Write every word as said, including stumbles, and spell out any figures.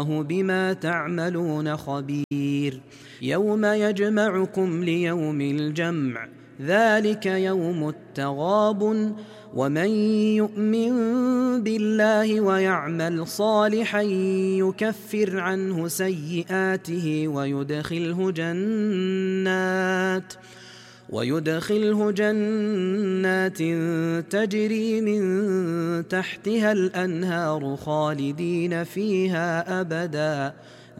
بما تعملون خبير. يوم يجمعكم ليوم الجمع ذلك يوم التغابن ومن يؤمن بالله ويعمل صالحا يكفر عنه سيئاته ويدخله جنات ويدخله جنات تجري من تحتها الأنهار خالدين فيها أبدا